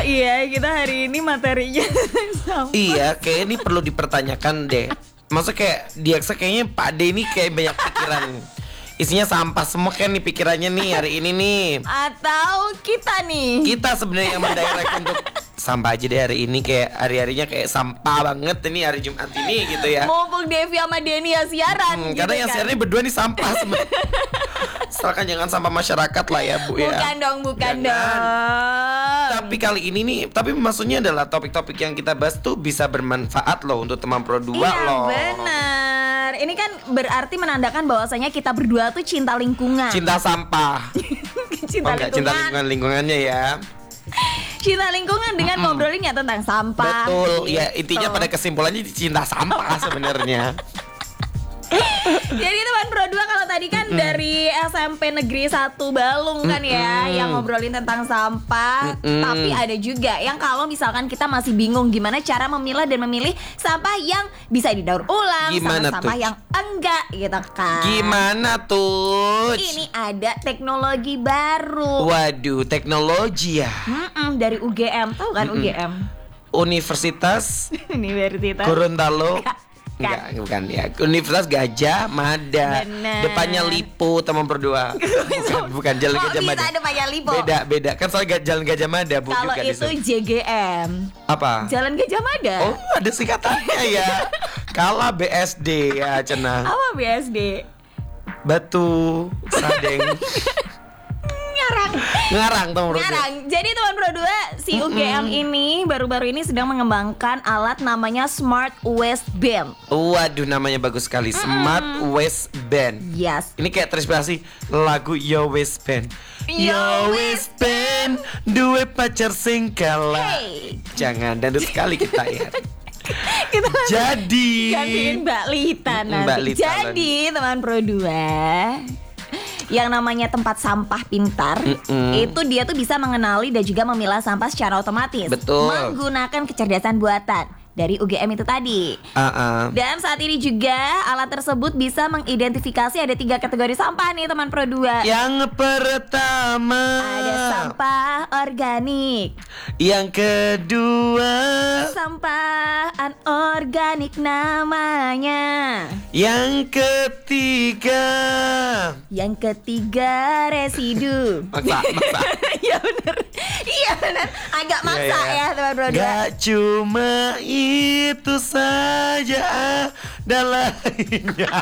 Iya, kita hari ini materinya sama. Iya, kayak ini perlu dipertanyakan deh. Maksudnya kayak Diaksa kayaknya Pak D ini kayak banyak pikiran. Isinya sampah semua kan nih pikirannya nih hari ini nih. Atau kita nih. Kita sebenarnya yang mendirect untuk sampah aja deh hari ini, kayak hari-harinya kayak sampah banget ini hari Jumat ini gitu ya. Mumpung Devi sama Denny ya siaran gitu Karena yang kan. siarannya berdua nih sampah Asalkan jangan sampah masyarakat lah ya Bu ya. Bukan dong. Jangan. Tapi kali ini nih, tapi maksudnya adalah topik-topik yang kita bahas tuh bisa bermanfaat loh untuk teman Pro 2 Iya loh. benar. Ini kan berarti menandakan bahwasanya kita berdua tuh cinta lingkungan. Cinta sampah. Cinta Enggak, cinta lingkungannya ya. Cinta lingkungan dengan ngobrolin ya tentang sampah. Betul. Gitu. Ya intinya pada kesimpulannya cinta sampah sebenarnya. Jadi teman Pro 2 kalau tadi kan dari SMP Negeri 1 Balung kan ya yang ngobrolin tentang sampah. Tapi ada juga yang kalau misalkan kita masih bingung gimana cara memilah dan memilih sampah yang bisa didaur ulang Gimana sama sampah tuh? yang enggak gitu kan. Gimana tuh? Ini ada teknologi baru. Waduh, teknologi ya. Dari UGM, tahu kan UGM? Universitas Universitas Gorontalo. Enggak. Enggak, bukan ya. Universitas Gajah Mada. Bener. Depannya Lipo teman berdua. bukan Jalan Kok Gajah bisa Mada. depannya Lipo? Beda. Kan soalnya Jalan Gajah Mada Bu Kalau juga itu disebut. JGM, Apa? Jalan Gajah Mada. Oh, ada singkatannya ya. Kala BSD ya, Cenah. Apa BSD? Batu Sadeng. Ngarang teman berdua. Ngarang. Jadi teman Pro 2 si UGM ini baru-baru ini sedang mengembangkan alat namanya Smart Waste Bin. Waduh, namanya bagus sekali. Smart Waste Band. Yes. Ini kayak terinspirasi lagu Yo Waste Band. Yo Waste Band, duwe pacar sing kalah. Hey. Jangan dandut sekali kita ya. Kita Jadi gantiin Mbak Lita nanti. Mbak Lita Jadi teman Pro 2 yang namanya tempat sampah pintar itu dia tuh bisa mengenali dan juga memilah sampah secara otomatis. Betul. Menggunakan kecerdasan buatan dari UGM itu tadi. Dan saat ini juga alat tersebut bisa mengidentifikasi ada 3 kategori sampah nih teman Pro 2. Yang pertama Ada sampah organik, yang kedua, sampah anorganik namanya. yang ketiga. Yang ketiga residu. Maksa. Iya bener. Iya bener. Agak maksa ya teman Pro 2. Gak cuma itu saja, ada lainnya.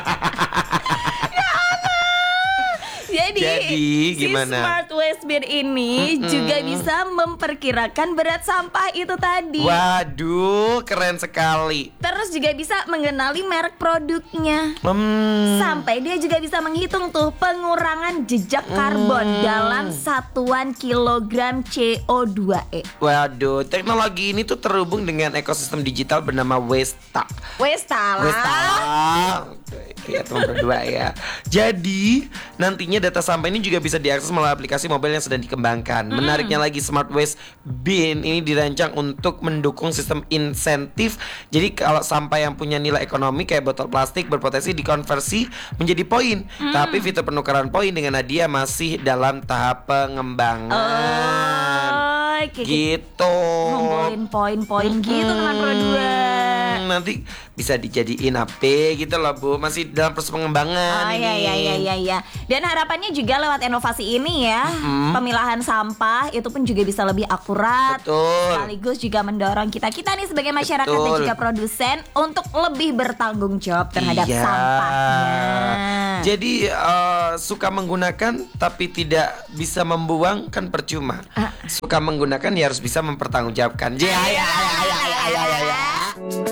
Jadi, gimana? Si Smart Waste Bin ini juga bisa memperkirakan berat sampah itu tadi. Waduh, keren sekali. Terus juga bisa mengenali merek produknya. Sampai dia juga bisa menghitung tuh pengurangan jejak karbon dalam satuan kilogram CO2e. Waduh, teknologi ini tuh terhubung dengan ekosistem digital bernama Westa. Westa lah. Ya teman berdua ya. Jadi nantinya data sampah ini juga bisa diakses melalui aplikasi mobile yang sedang dikembangkan. Menariknya lagi, Smart Waste Bin ini dirancang untuk mendukung sistem insentif. Jadi kalau sampah yang punya nilai ekonomi kayak botol plastik berpotensi dikonversi menjadi poin. Tapi fitur penukaran poin dengan hadiah masih dalam tahap pengembangan. Gitu. Ngumpulin poin-poin gitu teman Pro 2. Nanti bisa dijadiin AP gitu loh Bu. Masih dalam proses pengembangan ini. Iya. Dan harapannya juga lewat inovasi ini ya, pemilahan sampah itu pun juga bisa lebih akurat. Betul. Sekaligus juga mendorong kita nih sebagai masyarakat dan juga produsen untuk lebih bertanggung jawab terhadap sampahnya. Jadi suka menggunakan tapi tidak bisa membuang kan percuma. Suka menggunakan ya harus bisa mempertanggungjawabkan. Ya.